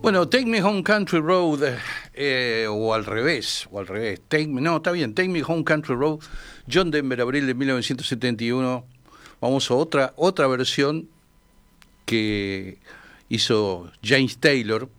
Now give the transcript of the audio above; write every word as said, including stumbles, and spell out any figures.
Bueno, Take Me Home Country Road, eh, o al revés, o al revés. Take me, no, está bien, Take Me Home Country Road, John Denver, abril de mil novecientos setenta y uno. Vamos a otra, otra versión que hizo James Taylor,